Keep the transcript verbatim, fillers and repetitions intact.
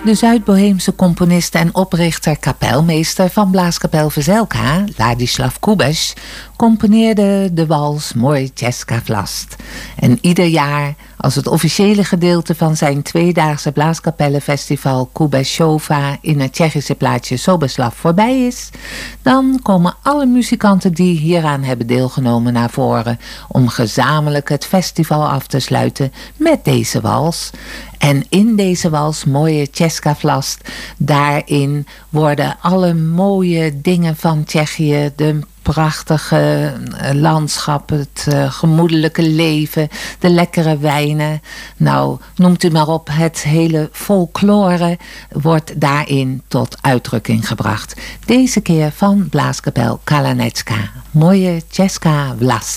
De Zuid-Boheemse componist en oprichter kapelmeester van Blaaskapel Vezelka, Ladislav Kubeš, componeerde de wals Moje Česká vlast. En ieder jaar, als het officiële gedeelte van zijn tweedaagse blaaskapellenfestival Kubešova in het Tsjechische plaatsje Soboslav voorbij is, dan komen alle muzikanten die hieraan hebben deelgenomen naar voren om gezamenlijk het festival af te sluiten met deze wals. En in deze wals, Moje Česká vlast, daarin worden alle mooie dingen van Tsjechië, de prachtige landschap, het uh, gemoedelijke leven, de lekkere wijnen. Nou, noemt u maar op, het hele folklore wordt daarin tot uitdrukking gebracht. Deze keer van Blaaskapel Kalanecka. Moje Česká vlast.